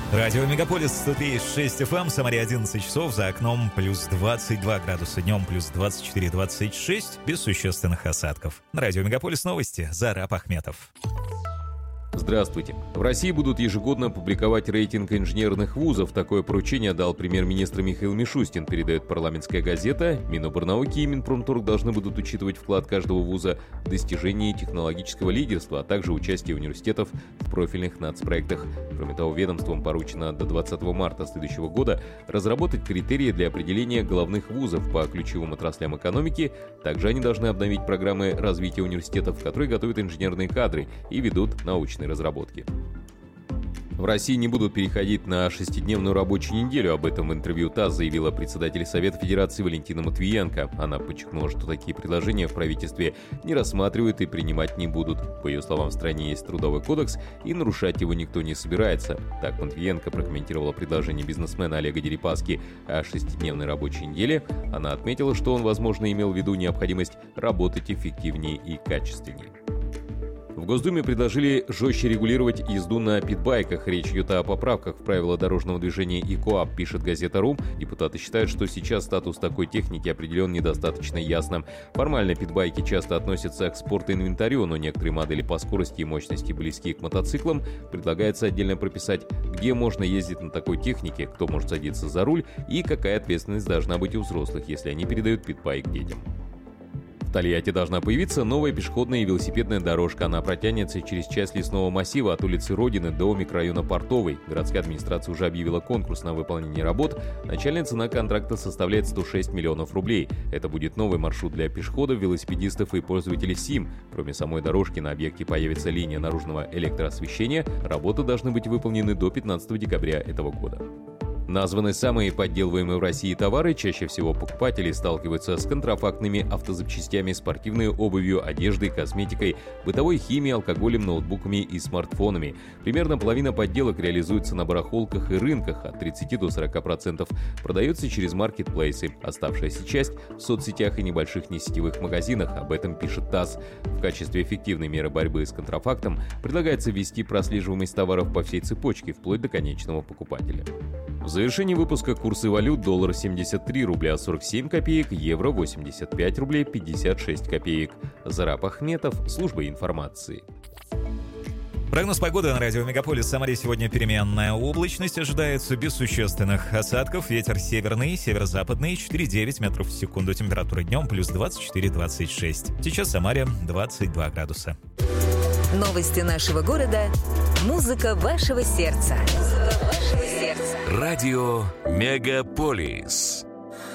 Радио Мегаполис 103.6 FM, Самаре 11 часов, за окном плюс 22 градуса, днем плюс 24-26, без существенных осадков. На Радио Мегаполис новости, Зараб Ахметов. Здравствуйте. В России будут ежегодно публиковать рейтинг инженерных вузов. Такое поручение дал премьер-министр Михаил Мишустин, передает парламентская газета. Миноборнауки и Минпромторг должны будут учитывать вклад каждого вуза в достижении технологического лидерства, а также участие университетов в профильных нацпроектах. Кроме того, ведомствам поручено до 20 марта следующего года разработать критерии для определения главных вузов по ключевым отраслям экономики. Также они должны обновить программы развития университетов, которые готовят инженерные кадры и ведут научные разработки. В России не будут переходить на 6-дневную рабочую неделю. Об этом в интервью ТАСС заявила председатель Совета Федерации Валентина Матвиенко. Она подчеркнула, что такие предложения в правительстве не рассматривают и принимать не будут. По ее словам, в стране есть трудовой кодекс, и нарушать его никто не собирается. Так Матвиенко прокомментировала предложение бизнесмена Олега Дерипаски о 6-дневной рабочей неделе. Она отметила, что он, возможно, имел в виду необходимость работать эффективнее и качественнее. В Госдуме предложили жестче регулировать езду на питбайках. Речь идет о поправках в правила дорожного движения и КоАП, пишет газета РУ. Депутаты считают, что сейчас статус такой техники определен недостаточно ясным. Формально питбайки часто относятся к спортинвентарю, но некоторые модели по скорости и мощности близкие к мотоциклам. Предлагается отдельно прописать, где можно ездить на такой технике, кто может садиться за руль и какая ответственность должна быть у взрослых, если они передают питбайк детям. В Тольятти должна появиться новая пешеходная и велосипедная дорожка. Она протянется через часть лесного массива от улицы Родины до микрорайона Портовой. Городская администрация уже объявила конкурс на выполнение работ. Начальная цена контракта составляет 106 миллионов рублей. Это будет новый маршрут для пешеходов, велосипедистов и пользователей СИМ. Кроме самой дорожки, на объекте появится линия наружного электроосвещения. Работы должны быть выполнены до 15 декабря этого года. Названы самые подделываемые в России товары. Чаще всего покупатели сталкиваются с контрафактными автозапчастями, спортивной обувью, одеждой, косметикой, бытовой химией, алкоголем, ноутбуками и смартфонами. Примерно половина подделок реализуется на барахолках и рынках, от 30 до 40% продается через маркетплейсы. Оставшаяся часть в соцсетях и небольших несетевых магазинах. Об этом пишет ТАСС. В качестве эффективной меры борьбы с контрафактом предлагается ввести прослеживаемость товаров по всей цепочке, вплоть до конечного покупателя. В завершении выпуска курсы валют: доллар 73 рубля 47 копеек, евро 85 рублей 56 копеек. Зараб Ахметов, служба информации. Прогноз погоды на радио Мегаполис. В Самаре сегодня переменная облачность, ожидается без существенных осадков. Ветер северный, северо-западный, 4,9 метров в секунду. Температура днем плюс 24-26. Сейчас в Самаре 22 градуса. Новости нашего города. Музыка вашего сердца. Радио Мегаполис.